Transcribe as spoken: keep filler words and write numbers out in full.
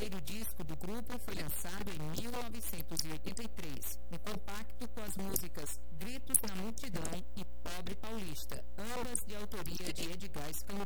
primeiro disco do grupo foi lançado em mil novecentos e oitenta e três, um compacto com as músicas Gritos na Multidão e Pobre Paulista, ambas de autoria de Edgar Scamozzi.